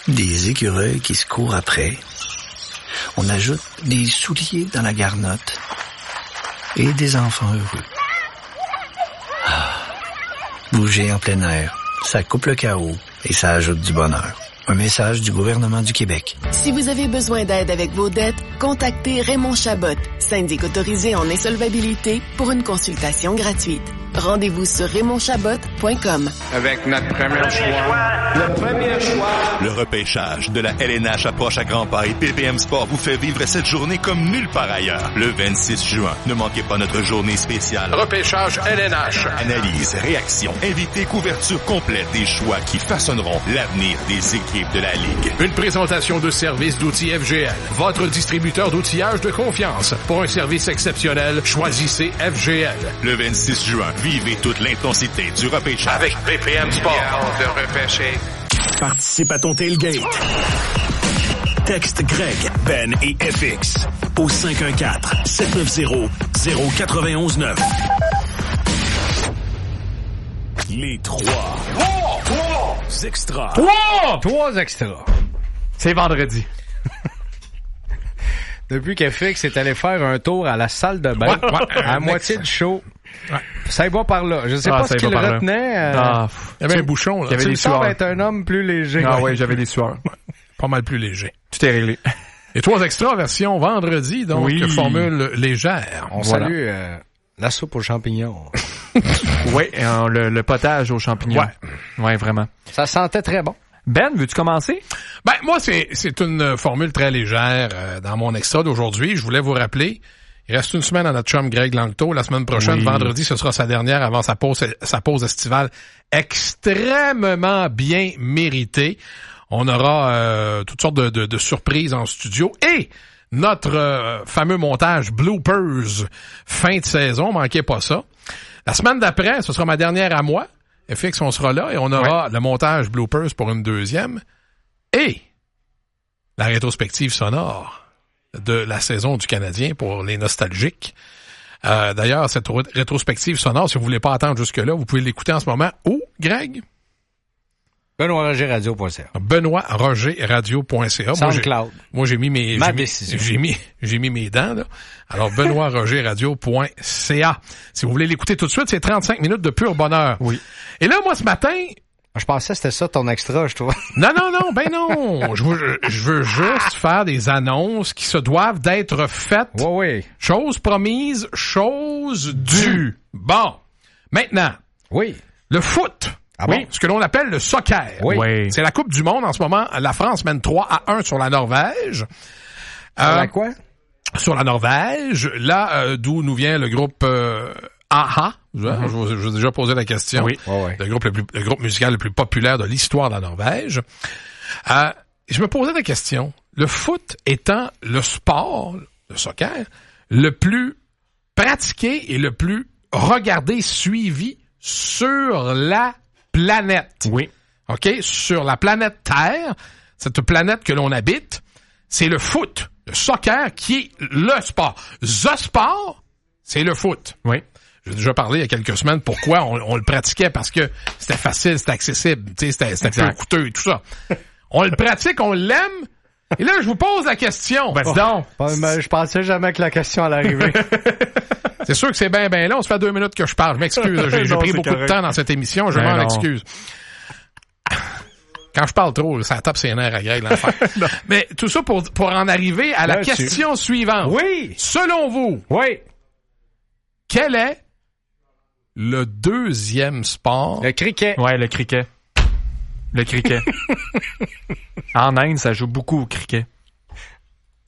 des écureuils qui se courent après. On ajoute des souliers dans la garnotte et des enfants heureux. Bouger en plein air, ça coupe le chaos et ça ajoute du bonheur. Un message du gouvernement du Québec. Si vous avez besoin d'aide avec vos dettes, contactez Raymond Chabot, syndic autorisé en insolvabilité, pour une consultation gratuite. Rendez-vous sur RaymondChabot.com. Avec notre premier choix. Le premier choix. Le repêchage de la LNH approche à grands pas et PPM Sport vous fait vivre cette journée comme nulle part ailleurs. Le 26 juin, ne manquez pas notre journée spéciale. Repêchage LNH. Analyse, réaction, invités, couverture complète des choix qui façonneront l'avenir des équipes de la Ligue. Une présentation de service d'outils FGL. Votre distributeur d'outillage de confiance. Pour un service exceptionnel, choisissez FGL. Le 26 juin, vivez toute l'intensité du repêchage. Avec PPM Sport. De repêcher. Participe à ton tailgate. Texte Greg, Ben et FX au 514-790-0919. Les trois extras. Trois extras. C'est vendredi. Depuis qu'FX est allé faire un tour à la salle de bain, à moitié du show, ça y va par là. Je sais pas ce qu'il retenait. Il y avait un bouchon, là. Il y avait des sueurs. Être un homme plus léger. Ah oui, j'avais des sueurs. Pas mal plus léger. Tout est réglé. Et trois extras version vendredi, donc formule légère. On salue la soupe aux champignons. Oui, le potage aux champignons. Ouais, vraiment. Ça sentait très bon. Ben, veux-tu commencer? Ben, moi, c'est une formule très légère dans mon extra d'aujourd'hui. Je voulais vous rappeler, il reste une semaine à notre chum Greg Langto. La semaine prochaine, vendredi, ce sera sa dernière avant sa pause estivale extrêmement bien méritée. On aura toutes sortes de surprises en studio et notre fameux montage bloopers fin de saison, manquez pas ça. La semaine d'après, ce sera ma dernière à moi. FX, on sera là et on aura le montage bloopers pour une deuxième et la rétrospective sonore de la saison du Canadien pour les nostalgiques. D'ailleurs, cette rétrospective sonore, si vous voulez pas attendre jusque-là, vous pouvez l'écouter en ce moment où, Greg? BenoîtRogerRadio.ca. BenoîtRogerRadio.ca. SoundCloud. Moi, j'ai mis mes... décision. J'ai mis mes dents, là. Alors, BenoîtRogerRadio.ca. Si vous voulez l'écouter tout de suite, c'est 35 minutes de pur bonheur. Oui. Et là, moi, ce matin... Je pensais que c'était ça ton extra, je trouve. Non, je veux juste faire des annonces qui se doivent d'être faites. Oui. Chose promise, chose due. Bon. Maintenant. Oui. Le foot. Ah bon? Oui, ce que l'on appelle le soccer. Oui. C'est la Coupe du Monde en ce moment. La France mène 3-1 sur la Norvège. Quoi? Sur la Norvège. Là, d'où nous vient le groupe AHA. Je vous ai déjà posé la question. Oui. Le groupe musical le plus populaire de l'histoire de la Norvège. Je me posais la question. Le foot étant le sport, le soccer, le plus pratiqué et le plus regardé, suivi sur la planète. Oui. OK? Sur la planète Terre, cette planète que l'on habite, c'est le foot, le soccer qui est le sport. The sport, c'est le foot. Oui. J'ai déjà parlé il y a quelques semaines pourquoi on le pratiquait, parce que c'était facile, c'était accessible, c'était peu coûteux et tout ça. On le pratique, on l'aime. Et là, je vous pose la question. Ben, dis donc. Je pensais jamais que la question allait arriver. C'est sûr que c'est bien long. Ça fait 2 minutes que je parle. Je m'excuse. J'ai pris beaucoup de temps dans cette émission. Je m'en excuse. Quand je parle trop, ça tape ses nerfs à Greg l'enfer. Mais tout ça pour en arriver à la question suivante. Oui. Selon vous, quel est le deuxième sport? Le cricket. Ouais, le cricket. En Inde, ça joue beaucoup au cricket.